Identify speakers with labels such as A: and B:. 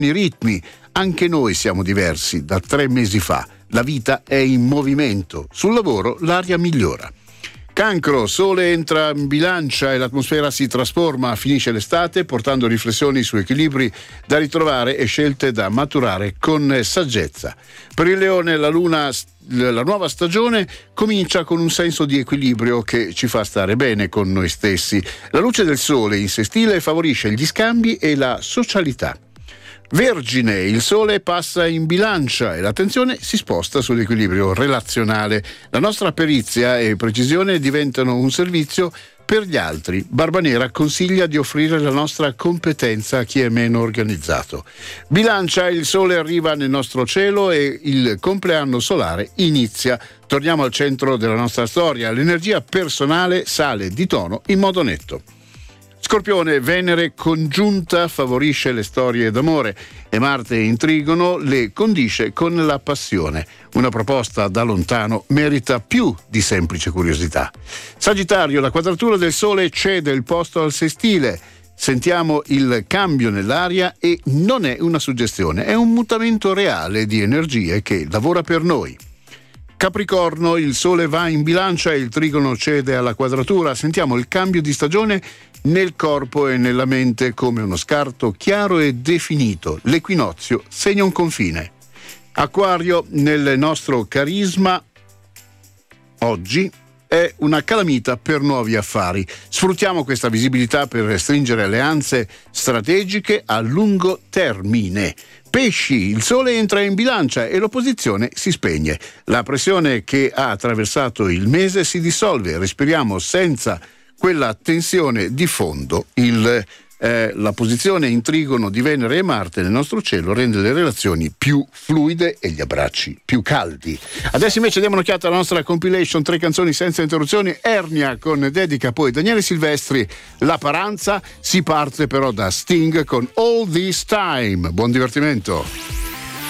A: i ritmi. Anche noi siamo diversi da 3 mesi fa. La vita è in movimento. Sul lavoro l'aria migliora. Cancro, Sole entra in bilancia e l'atmosfera si trasforma, finisce l'estate portando riflessioni su equilibri da ritrovare e scelte da maturare con saggezza. Per il Leone la nuova stagione comincia con un senso di equilibrio che ci fa stare bene con noi stessi. La luce del Sole in sestile favorisce gli scambi e la socialità. Vergine, il Sole passa in bilancia e l'attenzione si sposta sull'equilibrio relazionale. La nostra perizia e precisione diventano un servizio per gli altri. Barbanera consiglia di offrire la nostra competenza a chi è meno organizzato. Bilancia, il Sole arriva nel nostro cielo e il compleanno solare inizia. Torniamo al centro della nostra storia. L'energia personale sale di tono in modo netto. Scorpione, Venere congiunta favorisce le storie d'amore e Marte in trigono le condisce con la passione. Una proposta da lontano merita più di semplice curiosità. Sagittario, la quadratura del Sole cede il posto al sestile. Sentiamo il cambio nell'aria e non è una suggestione, è un mutamento reale di energie che lavora per noi. Capricorno, il Sole va in bilancia e il trigono cede alla quadratura. Sentiamo il cambio di stagione nel corpo e nella mente come uno scarto chiaro e definito. L'equinozio segna un confine. Acquario, nel nostro carisma oggi è una calamita per nuovi affari. Sfruttiamo questa visibilità per stringere alleanze strategiche a lungo termine. Pesci, il Sole entra in bilancia e l'opposizione si spegne. La pressione che ha attraversato il mese si dissolve. Respiriamo senza quella tensione di fondo. La posizione in trigono di Venere e Marte nel nostro cielo rende le relazioni più fluide e gli abbracci più caldi. Adesso invece diamo un'occhiata alla nostra compilation 3 canzoni senza interruzioni. Ernia con dedica, poi Daniele Silvestri, La Paranza. Si parte però da Sting con All This Time. Buon divertimento.